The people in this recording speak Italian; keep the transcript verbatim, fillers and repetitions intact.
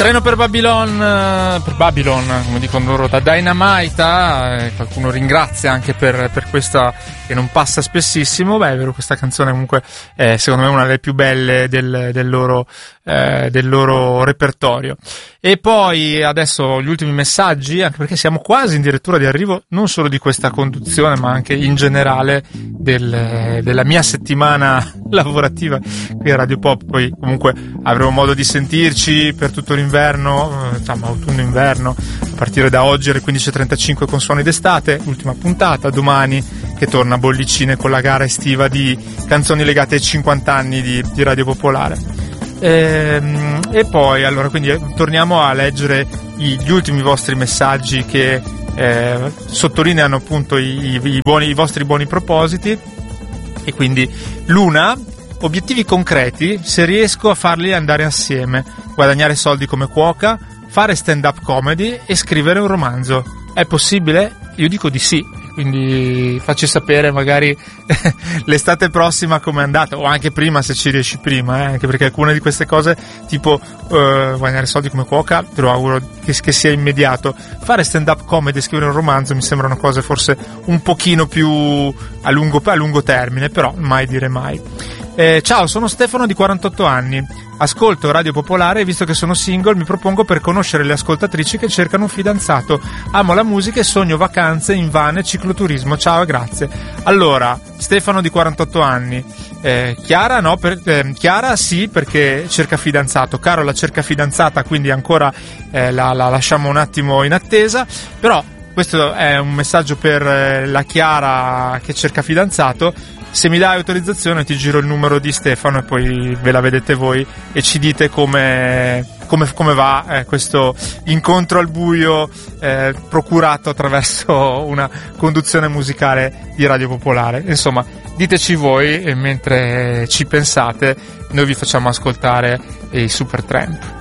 Treno per Babylon, per Babylon, come dicono loro, da Dynamite. Eh, qualcuno ringrazia anche per, per questa che non passa spessissimo. Beh, è vero, questa canzone comunque è secondo me una delle più belle del, del loro eh, del loro repertorio. E poi adesso gli ultimi messaggi, anche perché siamo quasi in dirittura di arrivo non solo di questa conduzione, ma anche in generale del, della mia settimana lavorativa qui a Radio Pop. Poi comunque avremo modo di sentirci per tutto l'inverno, insomma autunno-inverno, a partire da oggi alle quindici e trentacinque con Suoni d'estate, ultima puntata, domani che torna a bollicine con la gara estiva di canzoni legate ai cinquanta anni di, di Radio Popolare. E, e poi allora quindi torniamo a leggere gli ultimi vostri messaggi che eh, sottolineano appunto i, i, buoni, i vostri buoni propositi. E quindi Luna, obiettivi concreti, se riesco a farli andare assieme: guadagnare soldi come cuoca, fare stand-up comedy e scrivere un romanzo. È possibile? Io dico di sì, quindi facci sapere magari l'estate prossima com'è andata, o anche prima se ci riesci prima, eh? Anche perché alcune di queste cose, tipo uh, guadagnare soldi come cuoca, te lo auguro che, che sia immediato. Fare stand-up comedy e scrivere un romanzo mi sembrano cose forse un pochino più a lungo, a lungo termine, però mai dire mai. Eh, ciao, sono Stefano di quarantotto anni, ascolto Radio Popolare e visto che sono single mi propongo per conoscere le ascoltatrici che cercano un fidanzato. Amo la musica e sogno vacanze in van e cicloturismo. Ciao e grazie. Allora, Stefano di quarantotto anni, eh, Chiara no, per, eh, Chiara sì perché cerca fidanzato, Carola cerca fidanzata, quindi ancora eh, la, la lasciamo un attimo in attesa, però questo è un messaggio per eh, la Chiara che cerca fidanzato. Se mi dai autorizzazione ti giro il numero di Stefano e poi ve la vedete voi e ci dite come, come, come va eh, questo incontro al buio eh, procurato attraverso una conduzione musicale di Radio Popolare. Insomma, diteci voi e mentre ci pensate noi vi facciamo ascoltare i Supertramp.